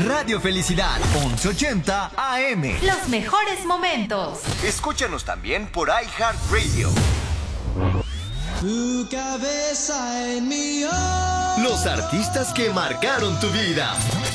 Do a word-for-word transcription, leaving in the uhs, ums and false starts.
Radio Felicidad, once ochenta A M. Los mejores momentos. Escúchanos también por iHeartRadio. Tu cabeza en mi hombro. Los artistas que marcaron tu vida.